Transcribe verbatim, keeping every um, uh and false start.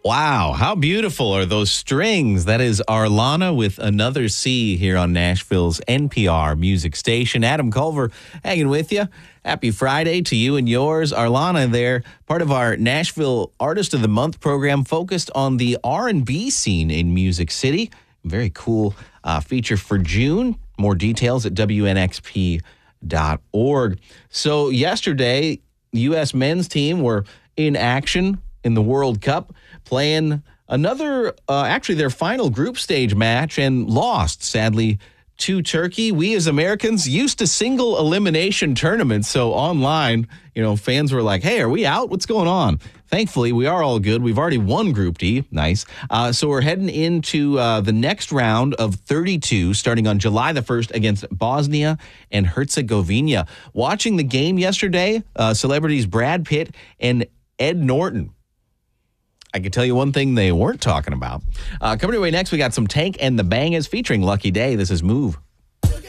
Wow, how beautiful are those strings? That is Arlana with Another C here on Nashville's N P R music station. Adam Culver hanging with you. Happy Friday to you and yours. Arlana there, part of our Nashville Artist of the Month program focused on the R and B scene in Music City. Very cool uh, feature for June. More details at W N X P dot org. So yesterday, the U S men's team were in action in the World Cup, playing another, uh, actually their final group stage match, and lost, sadly, to Turkey. We as Americans used to single elimination tournaments, so online, you know, fans were like, hey, are we out? What's going on? Thankfully, we are all good. We've already won Group D. Nice. Uh, so we're heading into uh, the next round of thirty-two, starting on July the first against Bosnia and Herzegovina. Watching the game yesterday, uh, celebrities Brad Pitt and Ed Norton. I can tell you one thing they weren't talking about. Uh, coming your way next, we got some Tank and the Bangas featuring Lucky Day. This is Move.